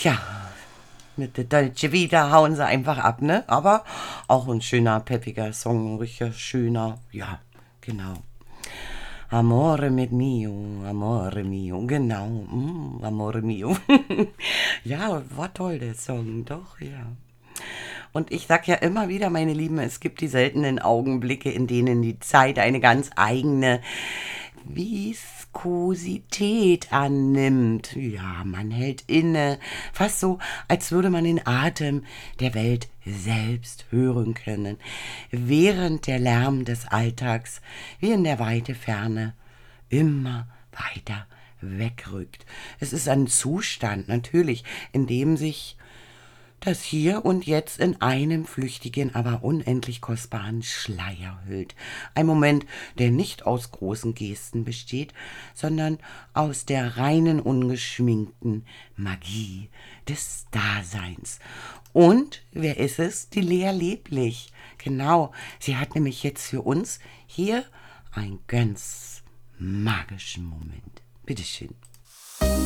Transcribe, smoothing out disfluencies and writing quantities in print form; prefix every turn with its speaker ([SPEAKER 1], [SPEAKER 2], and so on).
[SPEAKER 1] Ja, mit der Dolce Vita hauen sie einfach ab, ne? Aber auch ein schöner, peppiger Song, ein richtig schöner, ja, genau. Amore mio, genau, amore mio. Ja, war toll, der Song, doch, ja. Und ich sag ja immer wieder, meine Lieben, es gibt die seltenen Augenblicke, in denen die Zeit eine ganz eigene Viskosität annimmt. Ja, man hält inne, fast so, als würde man den Atem der Welt selbst hören können, während der Lärm des Alltags wie in der weite Ferne immer weiter wegrückt. Es ist ein Zustand, natürlich, in dem sich das Hier und Jetzt in einem flüchtigen, aber unendlich kostbaren Schleier hüllt. Ein Moment, der nicht aus großen Gesten besteht, sondern aus der reinen, ungeschminkten Magie des Daseins. Und wer ist es? Die Lea Leblich. Genau, sie hat nämlich jetzt für uns hier einen ganz magischen Moment. Bitteschön.